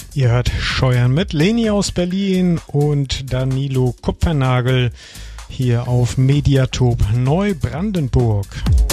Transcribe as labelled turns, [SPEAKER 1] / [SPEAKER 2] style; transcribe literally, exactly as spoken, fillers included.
[SPEAKER 1] Ihr hört Scheuern mit Leni aus Berlin und Danilo Kupfernagel hier auf Mediatop Neubrandenburg.